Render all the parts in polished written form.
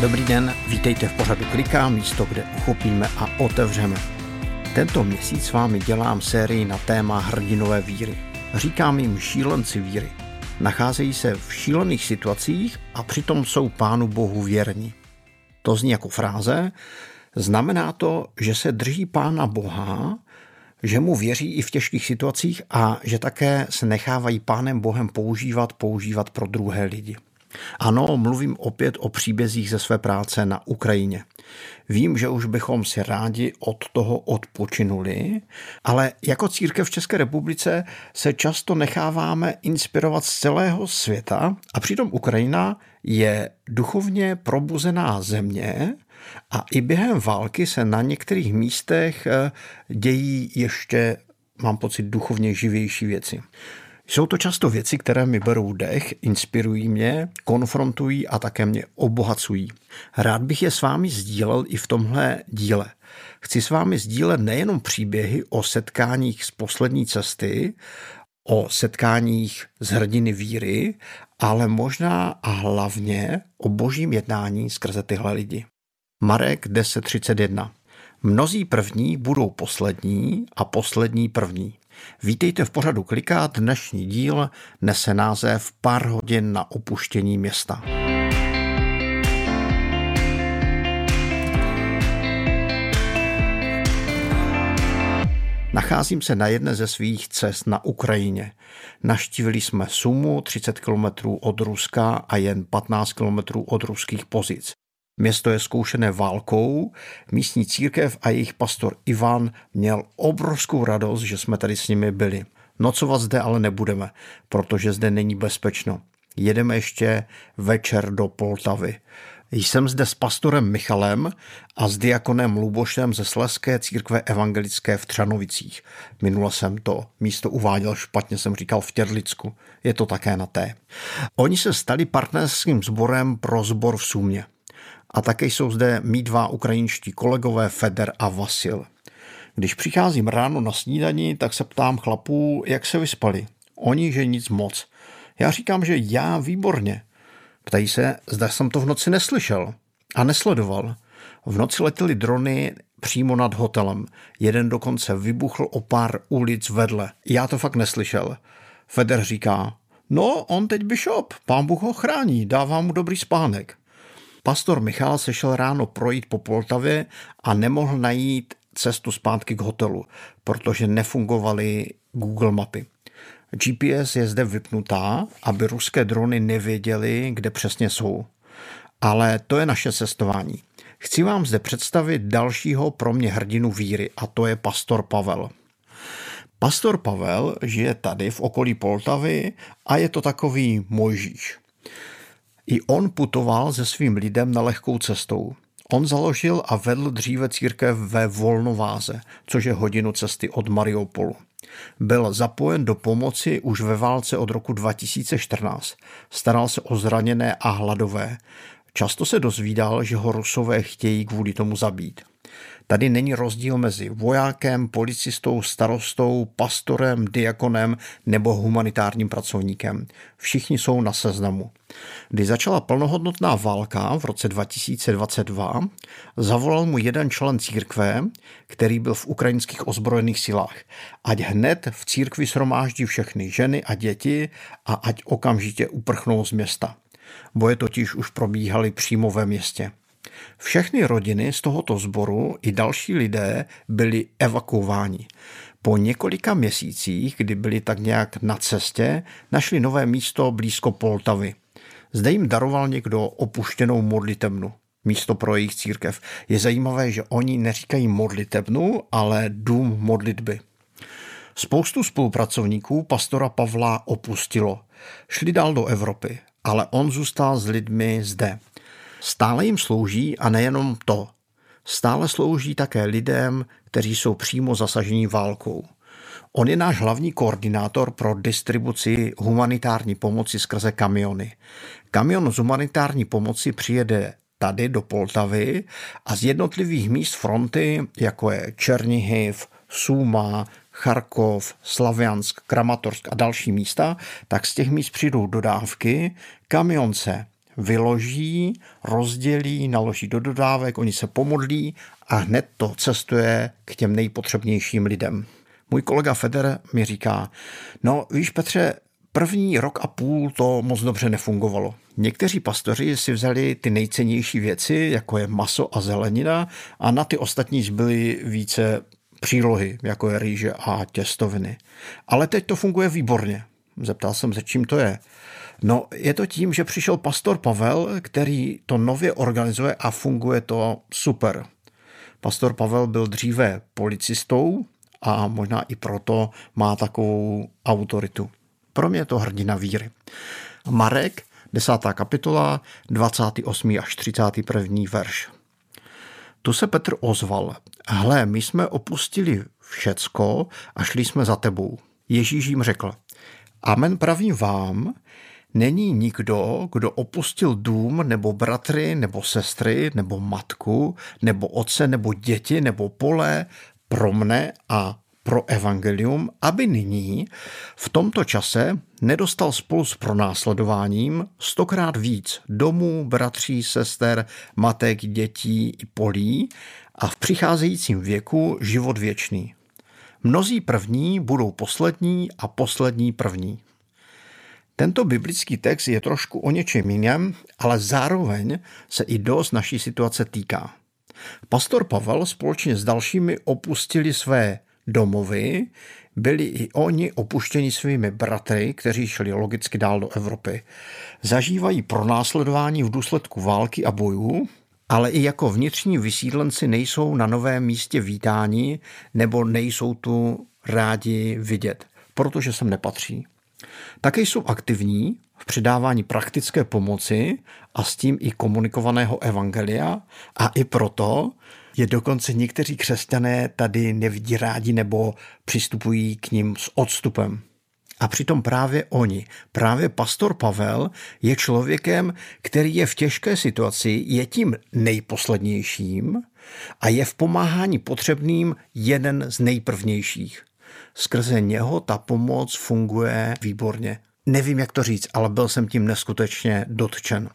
Dobrý den, vítejte v pořadu Klika, místo, kde uchopíme a otevřeme. Tento měsíc s vámi dělám sérii na téma hrdinové víry. Říkám jim šílenci víry. Nacházejí se v šílených situacích a přitom jsou Pánu Bohu věrní. To zní jako fráze, znamená to, že se drží Pána Boha, že mu věří i v těžkých situacích a že také se nechávají Pánem Bohem používat pro druhé lidi. Ano, mluvím opět o příbězích ze své práce na Ukrajině. Vím, že už bychom si rádi od toho odpočinuli, ale jako církev v České republice se často necháváme inspirovat z celého světa a přitom Ukrajina je duchovně probuzená země a i během války se na některých místech dějí ještě, mám pocit, duchovně živější věci. Jsou to často věci, které mi berou dech, inspirují mě, konfrontují a také mě obohacují. Rád bych je s vámi sdílel i v tomhle díle. Chci s vámi sdílet nejenom příběhy o setkáních z poslední cesty, o setkáních z hrdiny víry, ale možná a hlavně o božím jednání skrze tyhle lidi. Marek 10.31. Mnozí první budou poslední a poslední první. Vítejte v pořadu Klika, dnešní díl nese název Pár hodin na opuštění města. Nacházím se na jedné ze svých cest na Ukrajině. Navštívili jsme Sumu, 30 km od Ruska a jen 15 km od ruských pozic. Město je zkoušené válkou, místní církev a jejich pastor Ivan měl obrovskou radost, že jsme tady s nimi byli. Nocovat zde ale nebudeme, protože zde není bezpečno. Jedeme ještě večer do Poltavy. Jsem zde s pastorem Michalem a s diakonem Lubošem ze Slezské církve evangelické v Třanovicích. Minule jsem to místo uváděl špatně, jsem říkal v Těrlicku. Je to také na té. Oni se stali partnerským sborem pro sbor v Sumě. A také jsou zde mí dva ukrajinští kolegové Feder a Vasil. Když přicházím ráno na snídani, tak se ptám chlapů, jak se vyspali. Oni, že nic moc. Já říkám, že já výborně. Ptají se, zda jsem to v noci neslyšel a nesledoval. V noci letěly drony přímo nad hotelem. Jeden dokonce vybuchl o pár ulic vedle. Já to fakt neslyšel. Feder říká, no on teď bishop, Pán Bůh ho chrání, dává mu dobrý spánek. Pastor Michal se šel ráno projít po Poltavě a nemohl najít cestu zpátky k hotelu, protože nefungovaly Google mapy. GPS je zde vypnutá, aby ruské drony nevěděly, kde přesně jsou. Ale to je naše cestování. Chci vám zde představit dalšího pro mě hrdinu víry a to je pastor Pavel. Pastor Pavel žije tady v okolí Poltavy a je to takový Mojžíš. I on putoval se svým lidem na lehkou cestou. On založil a vedl dříve církev ve Volnováze, což je hodinu cesty od Mariupolu. Byl zapojen do pomoci už ve válce od roku 2014. Staral se o zraněné a hladové. Často se dozvídal, že ho Rusové chtějí kvůli tomu zabít. Tady není rozdíl mezi vojákem, policistou, starostou, pastorem, diakonem nebo humanitárním pracovníkem. Všichni jsou na seznamu. Když začala plnohodnotná válka v roce 2022, zavolal mu jeden člen církve, který byl v ukrajinských ozbrojených silách, ať hned v církvi shromáždí všechny ženy a děti a ať okamžitě uprchnou z města. Boje totiž už probíhaly přímo ve městě. Všechny rodiny z tohoto sboru i další lidé byli evakuováni. Po několika měsících, kdy byli tak nějak na cestě, našli nové místo blízko Poltavy. Zde jim daroval někdo opuštěnou modlitebnu, místo pro jejich církev. Je zajímavé, že oni neříkají modlitebnu, ale dům modlitby. Spoustu spolupracovníků pastora Pavla opustilo. Šli dál do Evropy, ale on zůstal s lidmi zde. Stále jim slouží a nejenom to. Stále slouží také lidem, kteří jsou přímo zasaženi válkou. On je náš hlavní koordinátor pro distribuci humanitární pomoci skrze kamiony. Kamion z humanitární pomoci přijede tady do Poltavy a z jednotlivých míst fronty, jako je Černihiv, Suma, Charkov, Slaviansk, Kramatorsk a další místa, tak z těch míst přijdou dodávky, kamion se vyloží, rozdělí, naloží do dodávek, oni se pomodlí a hned to cestuje k těm nejpotřebnějším lidem. Můj kolega Feder mi říká, no víš Petře, první rok a půl to moc dobře nefungovalo. Někteří pastoři si vzali ty nejcennější věci, jako je maso a zelenina, a na ty ostatní zbyly více přílohy, jako je rýže a těstoviny. Ale teď to funguje výborně. Zeptal jsem se, čím to je. No, je to tím, že přišel pastor Pavel, který to nově organizuje a funguje to super. Pastor Pavel byl dříve policistou a možná i proto má takovou autoritu. Pro mě je to hrdina víry. Marek, 10. kapitola, 28. až 31. verš. Tu se Petr ozval. Hle, my jsme opustili všecko a šli jsme za tebou. Ježíš jim řekl. Amen pravím vám, není nikdo, kdo opustil dům, nebo bratry, nebo sestry, nebo matku, nebo otce, nebo děti, nebo pole pro mne a pro evangelium, aby nyní v tomto čase nedostal spolu s pronásledováním 100krát víc domů, bratří, sester, matek, dětí i polí a v přicházejícím věku život věčný. Mnozí první budou poslední a poslední první. Tento biblický text je trošku o něčem jiném, ale zároveň se i dost naší situace týká. Pastor Pavel společně s dalšími opustili své domovy, byli i oni opuštěni svými bratry, kteří šli logicky dál do Evropy. Zažívají pronásledování v důsledku války a bojů, ale i jako vnitřní vysídlenci nejsou na novém místě vítáni nebo nejsou tu rádi vidět, protože sem nepatří. Také jsou aktivní v předávání praktické pomoci a s tím i komunikovaného evangelia a i proto je dokonce někteří křesťané tady nevidí rádi nebo přistupují k nim s odstupem. A přitom právě oni, právě pastor Pavel je člověkem, který je v těžké situaci, je tím nejposlednějším a je v pomáhání potřebným jeden z nejprvnějších. Skrze něho ta pomoc funguje výborně. Nevím, jak to říct, ale byl jsem tím neskutečně dotčen.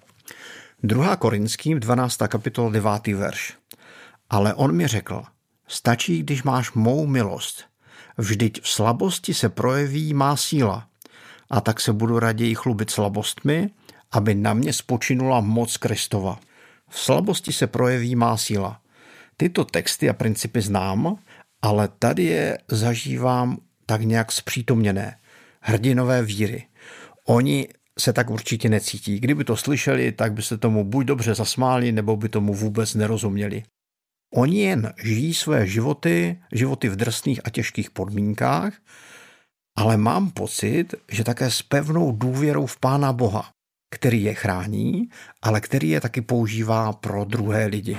2. Korinským, 12. kapitola, 9. verš. Ale on mi řekl, stačí, když máš mou milost. Vždyť v slabosti se projeví má síla. A tak se budu raději chlubit slabostmi, aby na mě spočinula moc Kristova. V slabosti se projeví má síla. Tyto texty a principy znám, ale tady je zažívám tak nějak zpřítomněné. Hrdinové víry. Oni se tak určitě necítí. Kdyby to slyšeli, tak by se tomu buď dobře zasmáli, nebo by tomu vůbec nerozuměli. Oni jen žijí své životy v drsných a těžkých podmínkách, ale mám pocit, že také s pevnou důvěrou v Pána Boha, který je chrání, ale který je taky používá pro druhé lidi.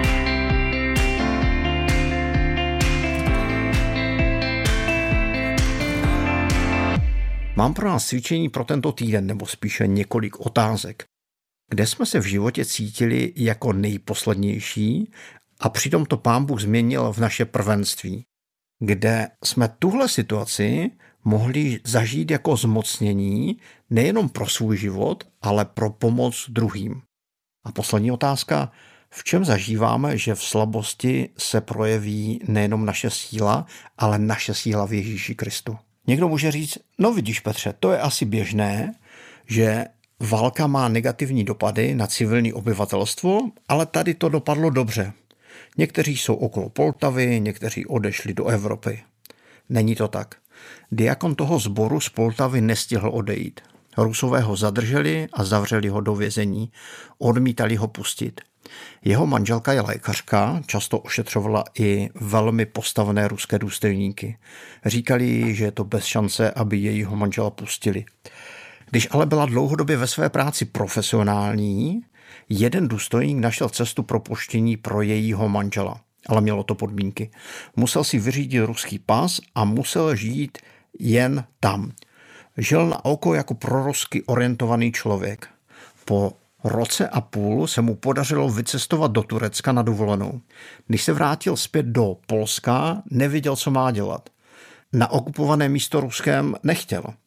Mám pro nás cvičení pro tento týden, nebo spíše několik otázek. Kde jsme se v životě cítili jako nejposlednější a přitom to Pán Bůh změnil v naše prvenství? Kde jsme tuhle situaci mohli zažít jako zmocnění nejenom pro svůj život, ale pro pomoc druhým? A poslední otázka. V čem zažíváme, že v slabosti se projeví nejenom naše síla, ale naše síla v Ježíši Kristu? Někdo může říct, no vidíš Petře, to je asi běžné, že válka má negativní dopady na civilní obyvatelstvo, ale tady to dopadlo dobře. Někteří jsou okolo Poltavy, někteří odešli do Evropy. Není to tak. Diakon toho sboru z Poltavy nestihl odejít. Rusové ho zadrželi a zavřeli ho do vězení. Odmítali ho pustit. Jeho manželka je lékařka, často ošetřovala i velmi postavené ruské důstojníky. Říkali, že je to bez šance, aby jejího manžela pustili. Když ale byla dlouhodobě ve své práci profesionální, jeden důstojník našel cestu propuštění pro jejího manžela, ale mělo to podmínky. Musel si vyřídit ruský pas a musel žít jen tam. Žil na oko jako prorusky orientovaný člověk. Po roce a půl se mu podařilo vycestovat do Turecka na dovolenou. Když se vrátil zpět do Polska, nevěděl, co má dělat. Na okupované místo Ruskem nechtěl.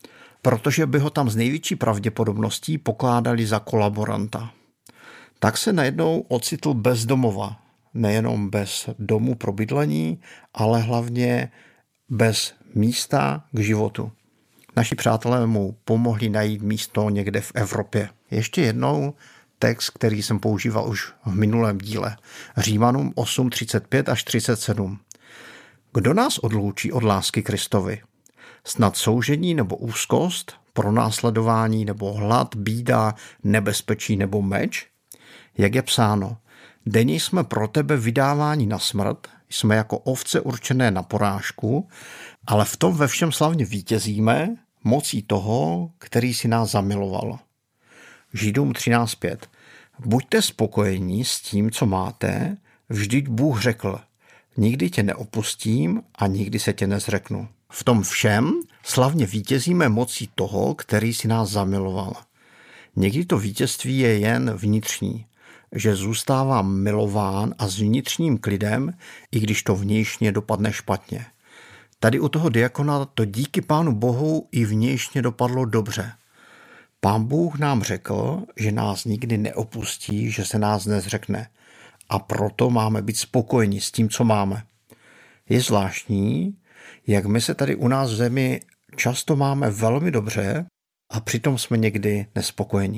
protože by ho tam s největší pravděpodobností pokládali za kolaboranta. Tak se najednou ocitl bez domova, nejenom bez domu pro bydlení, ale hlavně bez místa k životu. Naši přátelé mu pomohli najít místo někde v Evropě. Ještě jednou text, který jsem používal už v minulém díle. Římanům 8:35 až 37. Kdo nás odloučí od lásky Kristovi? Snad soužení nebo úzkost, pronásledování nebo hlad, bída, nebezpečí nebo meč? Jak je psáno, denně jsme pro tebe vydáváni na smrt, jsme jako ovce určené na porážku, ale v tom ve všem slavně vítězíme mocí toho, který si nás zamiloval. Židům 13:5. Buďte spokojení s tím, co máte, vždyť Bůh řekl, nikdy tě neopustím a nikdy se tě nezřeknu. V tom všem slavně vítězíme mocí toho, který si nás zamiloval. Někdy to vítězství je jen vnitřní, že zůstává milován a s vnitřním klidem, i když to vnějšně dopadne špatně. Tady u toho diakona to díky Pánu Bohu i vnějšně dopadlo dobře. Pán Bůh nám řekl, že nás nikdy neopustí, že se nás nezřekne. A proto máme být spokojeni s tím, co máme. Je zvláštní, jak my se tady u nás v zemi často máme velmi dobře a přitom jsme někdy nespokojeni.